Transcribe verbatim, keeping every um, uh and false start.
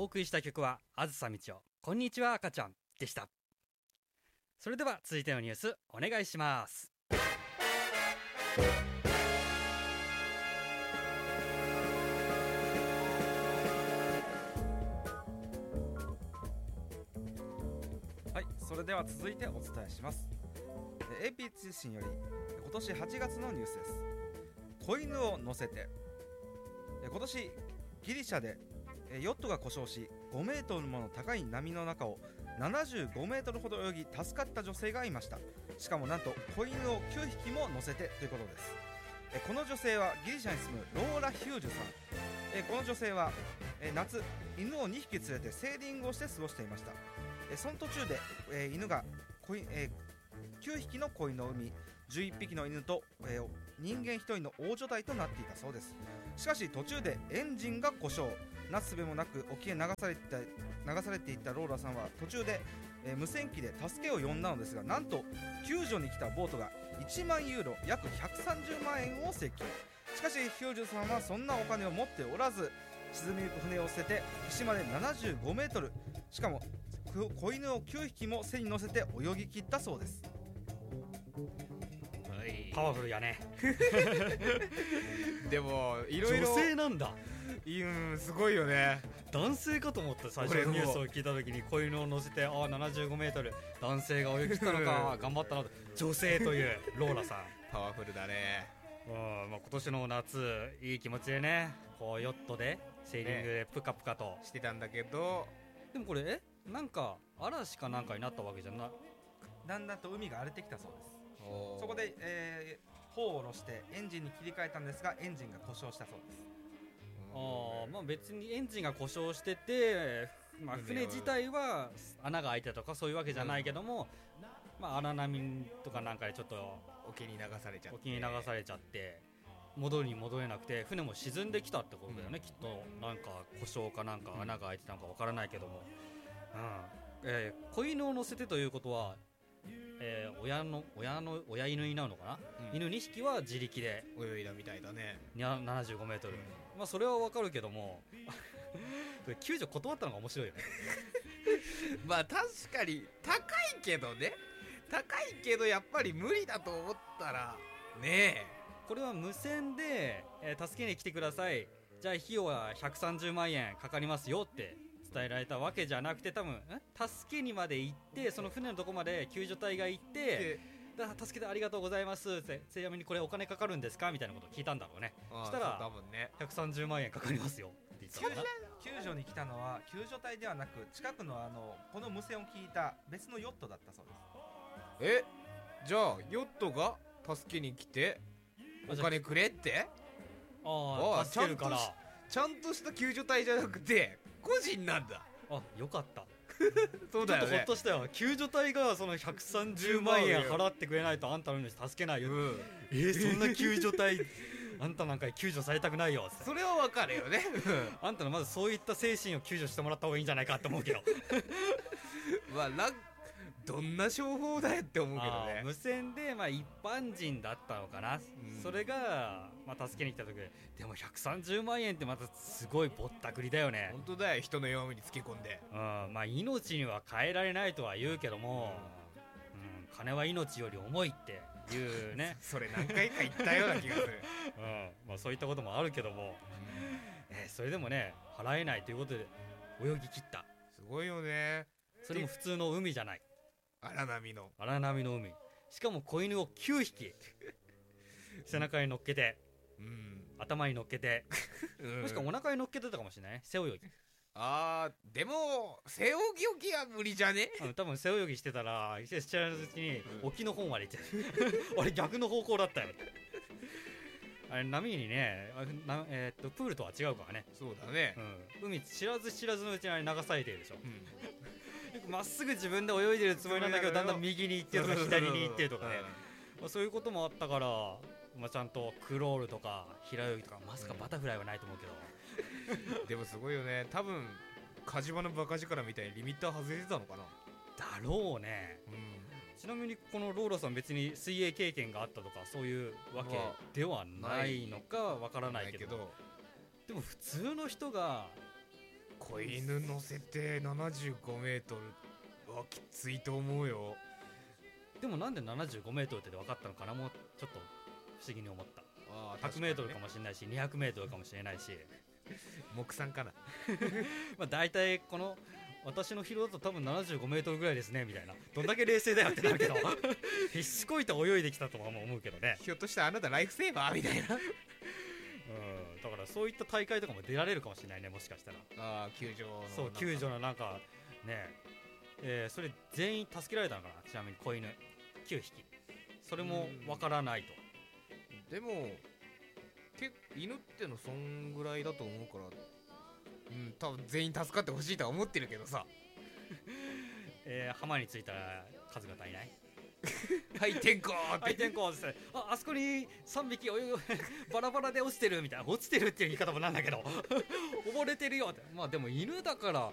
送りした曲はあずさみちおこんにちは赤ちゃんでした。それでは続いてのニュースお願いします。 はい、それでは続いてお伝えします。 エーピー 通信より今年はちがつのニュースです。子犬を乗せて。今年ギリシャでヨットが故障しごメートルもの高い波の中をななじゅうごメートルほど泳ぎ助かった女性がいました。しかもなんと子犬をきゅうひきも乗せてということです。この女性はギリシャに住むローラ・ヒュージュさん。この女性は夏犬をにひき連れてセーリングをして過ごしていました。その途中で犬がきゅうひきの子犬を産みじゅういっぴきの犬と人間ひとりの大所帯となっていたそうです。しかし途中でエンジンが故障、なすすべもなく沖へ流されていた流されていったローラさんは途中で、えー、無線機で助けを呼んだのですが、なんと救助に来たボートがいちまんユーロ約ひゃくさんじゅうまんえんを請求。しかしヒュージュさんはそんなお金を持っておらず、沈みゆく船を捨てて岸までななじゅうごメートル、しかも子犬をきゅうひきも背に乗せて泳ぎ切ったそうです。 パワフルやねでもいろいろ女性なんだ。 いうんすごいよね。 男性かと思った最初のニュースを聞いた時に子犬を乗せてああななじゅうごメートル男性が泳ぎ切ったのか頑張ったなと。女性というローラさんパワフルだね。 うん、まあ、今年の夏いい気持ちでねこうヨットでセーリングでプカプカと、 ね、してたんだけど、 でもこれえなんか嵐かなんかになったわけじゃない。 だんだんと海が荒れてきたそうです。そこで、えー、帆を下ろしてエンジンに切り替えたんですがエンジンが故障したそうです。 あ、まあ、別にエンジンが故障してて、まあ、船自体は穴が開いてたとかそういうわけじゃないけども、うん、まあ、荒波とかなんかでちょっと沖に流されちゃって沖に流されちゃって戻りに戻れなくて船も沈んできたってことだよね、うん、きっとなんか故障かなんか穴が開いてたのかわからないけども、うん、えー、子犬を乗せてということはえー、親の親の親犬になるのかな、うん、犬にひきは自力で泳いだみたいだね。 ななじゅうごメートル、うん、まあそれはわかるけども救助断ったのが面白いよねまあ確かに高いけどね高いけどやっぱり無理だと思ったらねえ、 これは無線で、えー、助けに来てください、じゃあ費用はひゃくさんじゅうまんえんかかりますよって伝えられたわけじゃなくて、多分助けにまで行ってその船のとこまで救助隊が行ってだ助けてありがとうございますって、ちなみにこれお金かかるんですかみたいなことを聞いたんだろうね。そしたら多分ねひゃくさんじゅうまんえんかかりますよって言ったんだな。 救助に来たのは救助隊ではなく近くのあのこの無線を聞いた別のヨットだったそうです。えじゃあヨットが助けに来てお金くれって、 ああ助けるからちゃんとした救助隊じゃなくて個人なんだ。 あ、よかったそうだよね、 ちょっとほっとしたよ。救助隊がそのひゃくさんじゅうまんえん払ってくれないとあんたの命助けないよ、うん、えー、そんな救助隊あんたなんかに救助されたくないよって。 それは分かるよねあんたのまずそういった精神を救助してもらった方がいいんじゃないかって思うけどまあラどんな商法だよって思うけどね。 無線でまあ一般人だったのかな、うん、それがまあ助けに来た時でもひゃくさんじゅうまんえんってまたすごいぼったくりだよね。 本当だよ、人の弱みにつけ込んで、 うん、まあ命には変えられないとは言うけども、うんうん、金は命より重いっていうねそれ何回か言ったような気がする、 うんまあ、そういったこともあるけども、うんえー、それでもね払えないということで泳ぎ切った。 すごいよね。 それも普通の海じゃない、 荒波の荒波の海、しかも子犬をきゅうひき背中に乗っけて、うん、頭に乗っけて、うん、もしくはお腹に乗っけてたかもしれないね、背泳ぎ。 あーでも背泳ぎは無理じゃね、 うん、多分背泳ぎしてたら知らないうちに沖の方まで行ってあれ逆の方向だったよあれ波にねな、えー、っとプールとは違うからね。 そうだね、 うん、海知らず知らずのうちにあれ流されてるでしょ、ま、うん、っすぐ自分で泳いでるつもりなんだけどだんだん右に行ってるとか左に行ってるとかね、まあ、そういうこともあったから、まあ、ちゃんとクロールとか平泳ぎとかまさかバタフライはないと思うけど、 うん、でもすごいよね。多分カジバのバカ力みたいにリミッター外れてたのかな。 だろうね、うん、ちなみにこのローラさん別に水泳経験があったとかそういうわけではないのかわからないけど、でも普通の人が子犬乗せてななじゅうごメートルはきついと思うよ。 でもなんでななじゅうごメートルって分かったのかな、もうちょっと不思議に思った。 あひゃくメートルかもしれないしにひゃくメートルかもしれないし目算かな。 まあ大体この私の疲労だと多分ななじゅうごメートルぐらいですねみたいな、どんだけ冷静だよってなるけど必死こいて泳いできたとは思うけどね。 ひょっとしたらあなたライフセーバーみたいな。 うん、だからそういった大会とかも出られるかもしれないね、もしかしたら。 ああ、球場のそう救助のなんかねえーそれ全員助けられたのかな、ちなみに子犬きゅうひき、それもわからないと。 でもけ犬ってのそんぐらいだと思うから、うん多分全員助かってほしいとは思ってるけどさ。 えー浜に着いたら数が足りない。 はい天候ってはい天候ですね。ああそこにさんびき泳ぐバラバラで落ちてるみたいな、落ちてるっていう言い方もなんだけど溺れてるよって。まあでも犬だから